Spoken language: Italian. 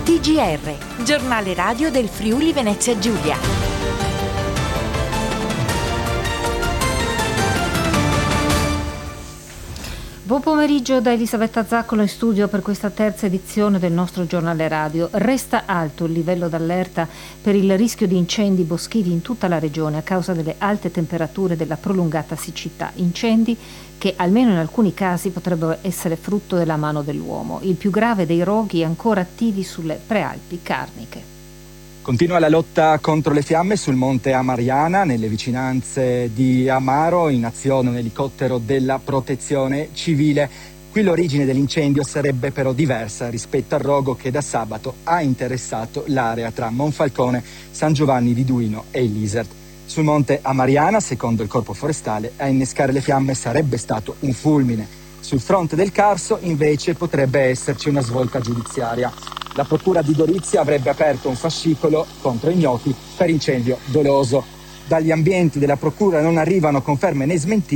TGR, giornale radio del Friuli Venezia Giulia. Buon pomeriggio da Elisabetta Zaccolo in studio per questa terza edizione del nostro giornale radio. Resta alto il livello d'allerta per il rischio di incendi boschivi in tutta la regione a causa delle alte temperature e della prolungata siccità. Incendi che almeno in alcuni casi potrebbero essere frutto della mano dell'uomo. Il più grave dei roghi è ancora attivi sulle prealpi carniche. Continua la lotta contro le fiamme sul monte Amariana, nelle vicinanze di Amaro, in azione un elicottero della Protezione Civile. Qui l'origine dell'incendio sarebbe però diversa rispetto al rogo che da sabato ha interessato l'area tra Monfalcone, San Giovanni di Duino e l'Isert. Sul monte Amariana, secondo il Corpo Forestale, a innescare le fiamme sarebbe stato un fulmine. Sul fronte del Carso, invece, potrebbe esserci una svolta giudiziaria. La Procura di Gorizia avrebbe aperto un fascicolo contro ignoti per incendio doloso. Dagli ambienti della Procura non arrivano conferme né smentite.